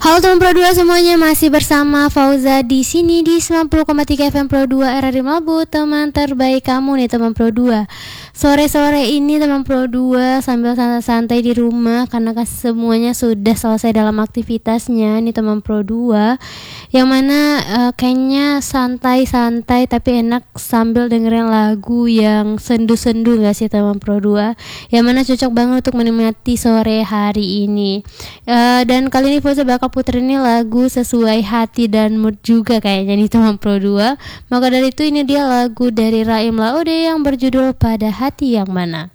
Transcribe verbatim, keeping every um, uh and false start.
Halo teman Pro dua semuanya, masih bersama Fauza di sini di sembilan puluh koma tiga F M Pro dua R R I Mabu, teman terbaik kamu nih teman Pro dua. Sore-sore ini teman Pro dua sambil santai-santai di rumah karena kan semuanya sudah selesai dalam aktivitasnya nih teman Pro dua. Yang mana uh, kayaknya santai-santai tapi enak sambil dengerin lagu yang sendu-sendu gak sih teman Pro dua? Yang mana cocok banget untuk menikmati sore hari ini. Uh, dan kali ini Fauza bakal puterin ini lagu sesuai hati dan mood juga kayaknya nih teman Pro dua. Maka dari itu ini dia lagu dari Raim Laude yang berjudul Pada Hati Yang Mana.